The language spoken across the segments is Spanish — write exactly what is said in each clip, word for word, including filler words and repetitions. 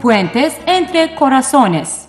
Puentes entre corazones.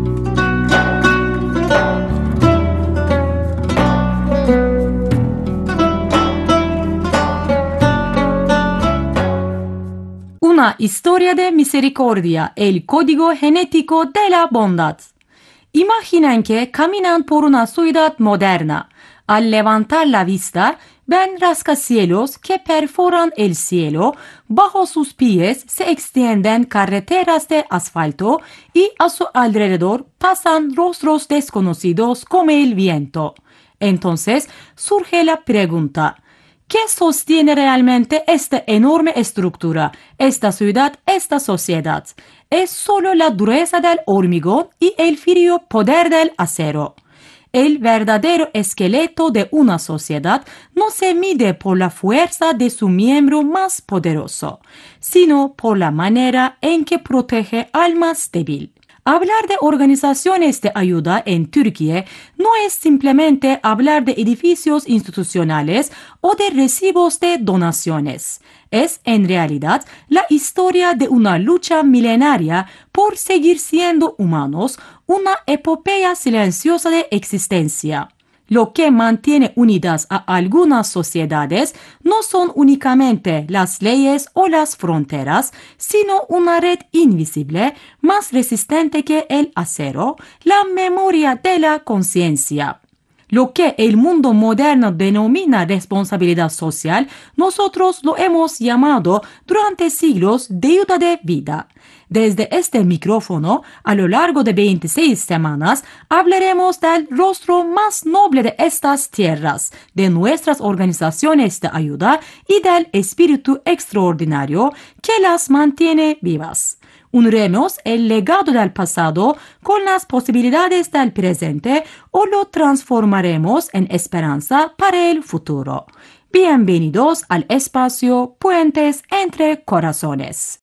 Una historia de misericordia, el código genético de la bondad. Imaginen que caminan por una ciudad moderna. Al levantar la vista, ven rascacielos que perforan el cielo, bajo sus pies se extienden carreteras de asfalto y a su alrededor pasan rostros desconocidos como el viento. Entonces surge la pregunta: ¿qué sostiene realmente esta enorme estructura, esta ciudad, esta sociedad? ¿Es solo la dureza del hormigón y el frío poder del acero? El verdadero esqueleto de una sociedad no se mide por la fuerza de su miembro más poderoso, sino por la manera en que protege al más débil. Hablar de organizaciones de ayuda en Turquía no es simplemente hablar de edificios institucionales o de recibos de donaciones. Es, en realidad, la historia de una lucha milenaria por seguir siendo humanos, una epopeya silenciosa de existencia. Lo que mantiene unidas a algunas sociedades no son únicamente las leyes o las fronteras, sino una red invisible, más resistente que el acero, la memoria de la conciencia. Lo que el mundo moderno denomina responsabilidad social, nosotros lo hemos llamado durante siglos deuda de vida. Desde este micrófono, a lo largo de veintiséis semanas, hablaremos del rostro más noble de estas tierras, de nuestras organizaciones de ayuda y del espíritu extraordinario que las mantiene vivas. Uniremos el legado del pasado con las posibilidades del presente o lo transformaremos en esperanza para el futuro. Bienvenidos al espacio Puentes entre Corazones.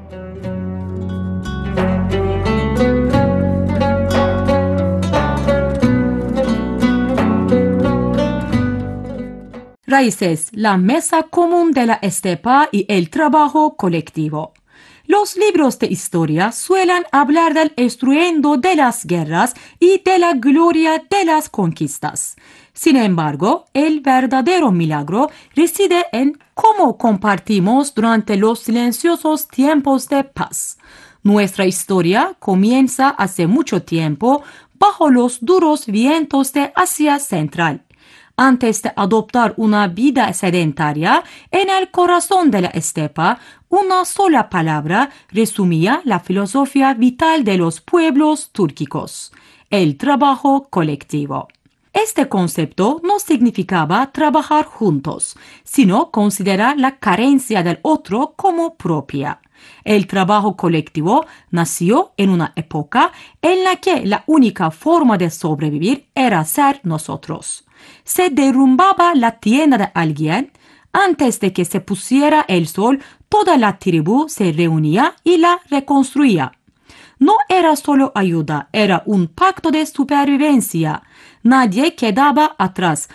Raíces, la mesa común de la estepa y el trabajo colectivo. Los libros de historia suelen hablar del estruendo de las guerras y de la gloria de las conquistas. Sin embargo, el verdadero milagro reside en cómo compartimos durante los silenciosos tiempos de paz. Nuestra historia comienza hace mucho tiempo bajo los duros vientos de Asia Central. Antes de adoptar una vida sedentaria, en el corazón de la estepa, una sola palabra resumía la filosofía vital de los pueblos túrquicos: el trabajo colectivo. Este concepto no significaba trabajar juntos, sino considerar la carencia del otro como propia. El trabajo colectivo nació en una época en la que la única forma de sobrevivir era ser nosotros. Se derrumbaba la tienda de alguien. Antes de que se pusiera el sol, toda la tribu se reunía y la reconstruía. No era solo ayuda, era un pacto de supervivencia. Nadie quedaba atrás,